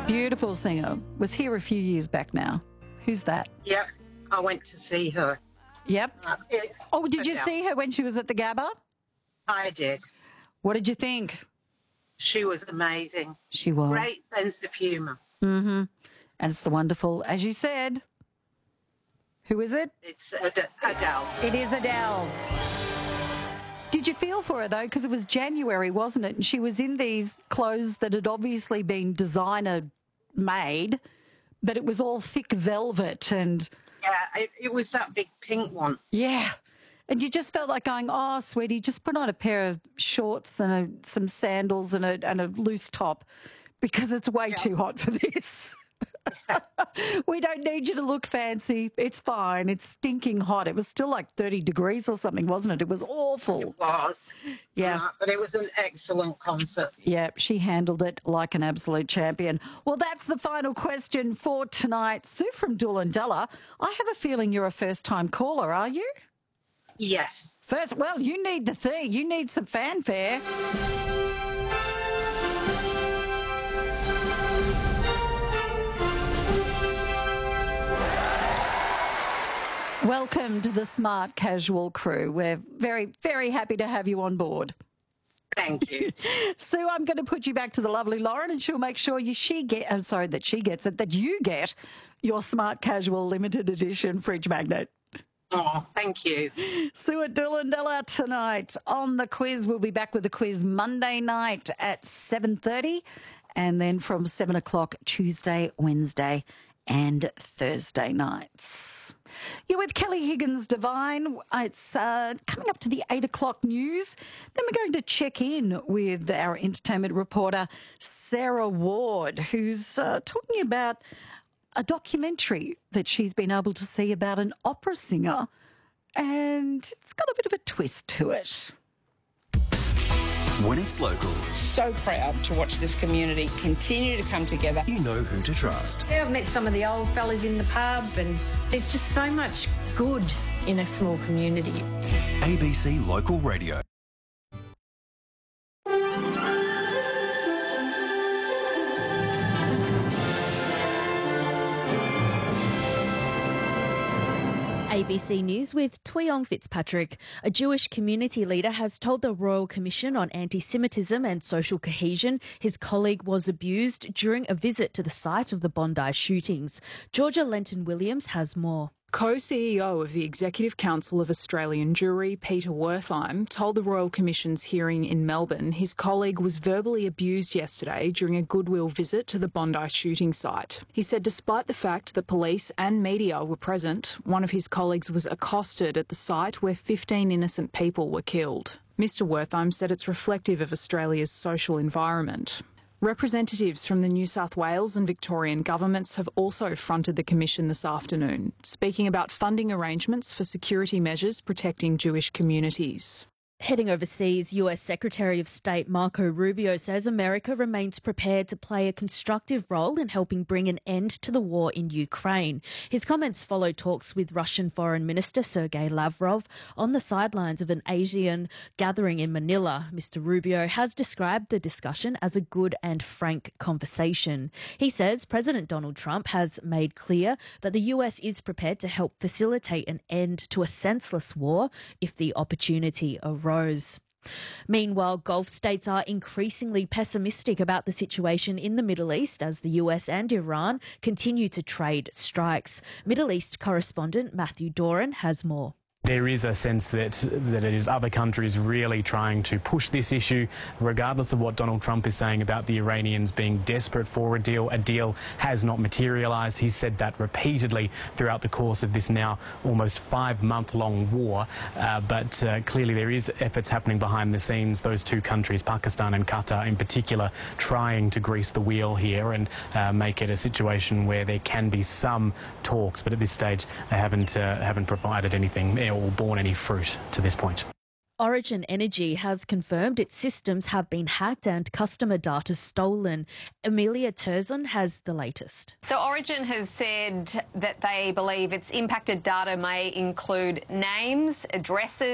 Beautiful singer. Was here a few years back now. Who's that? Yep, I went to see her. Yep. Did you see her when she was at the Gabba? I did. What did you think? She was amazing. She was. Great sense of humour. Mm-hmm. And it's the wonderful, as you said, who is it? It's Adele. It is Adele. Did you feel for her, though? Because it was January, wasn't it? And she was in these clothes that had obviously been designer made, but it was all thick velvet and... Yeah, it was that big pink one. Yeah. And you just felt like going, oh, sweetie, just put on a pair of shorts and some sandals and a loose top because it's way too hot for this. We don't need you to look fancy. It's fine. It's stinking hot. It was still like 30 degrees or something, wasn't it? It was awful. It was. Yeah. But it was an excellent concert. Yeah, she handled it like an absolute champion. Well, that's the final question for tonight. Sue from Doolandella, I have a feeling you're a first-time caller, are you? Yes. Well, you need the thing. You need some fanfare. Welcome to the Smart Casual crew. We're very, very happy to have you on board. Thank you. Sue, I'm going to put you back to the lovely Lauren and she'll make sure that you get your Smart Casual limited edition fridge magnet. Oh, thank you. Sue at Doolandella tonight on the quiz. We'll be back with the quiz Monday night at 7:30 and then from 7 o'clock Tuesday, Wednesday and Thursday nights. You're with Kelly Higgins Divine. It's coming up to the 8 o'clock news. Then we're going to check in with our entertainment reporter, Sarah Ward, who's talking about a documentary that she's been able to see about an opera singer, and it's got a bit of a twist to it. When it's local, So proud to watch this community continue to come together. you know who to trust. Yeah, I've met some of the old fellas in the pub, and there's just so much good in a small community. ABC Local Radio. ABC News with Tuyong Fitzpatrick. A Jewish community leader has told the Royal Commission on Anti-Semitism and Social Cohesion his colleague was abused during a visit to the site of the Bondi shootings. Georgia Lenton-Williams has more. Co-CEO of the Executive Council of Australian Jewry, Peter Wertheim, told the Royal Commission's hearing in Melbourne his colleague was verbally abused yesterday during a goodwill visit to the Bondi shooting site. He said despite the fact that police and media were present, one of his colleagues was accosted at the site where 15 innocent people were killed. Mr Wertheim said it's reflective of Australia's social environment. Representatives from the New South Wales and Victorian governments have also fronted the Commission this afternoon, speaking about funding arrangements for security measures protecting Jewish communities. Heading overseas, US Secretary of State Marco Rubio says America remains prepared to play a constructive role in helping bring an end to the war in Ukraine. His comments follow talks with Russian Foreign Minister Sergei Lavrov on the sidelines of an Asian gathering in Manila. Mr. Rubio has described the discussion as a good and frank conversation. He says President Donald Trump has made clear that the US is prepared to help facilitate an end to a senseless war if the opportunity arises. Meanwhile, Gulf states are increasingly pessimistic about the situation in the Middle East as the US and Iran continue to trade strikes. Middle East correspondent Matthew Doran has more. There is a sense that it is other countries really trying to push this issue, regardless of what Donald Trump is saying about the Iranians being desperate for a deal. A deal has not materialised. He's said that repeatedly throughout the course of this now almost 5-month-long war. But clearly there is efforts happening behind the scenes. Those two countries, Pakistan and Qatar in particular, trying to grease the wheel here and make it a situation where there can be some talks. But at this stage, they haven't provided anything or borne any fruit to this point. Origin Energy has confirmed its systems have been hacked and customer data stolen. Amelia Terzon has the latest. So Origin has said that they believe its impacted data may include names, addresses,